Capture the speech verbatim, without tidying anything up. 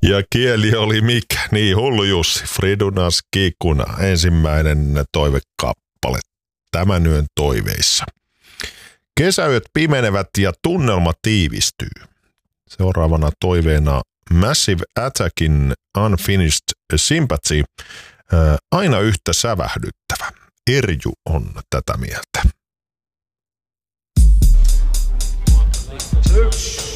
Ja kieli oli mikä? Niin, Hullu Jussi, Fridunas Kikuna, ensimmäinen toivekappale tämän yön toiveissa. Kesäyöt pimenevät ja tunnelma tiivistyy. Seuraavana toiveena Massive Attackin Unfinished Sympathy, aina yhtä sävähdyttävä. Erju on tätä mieltä. Yksi.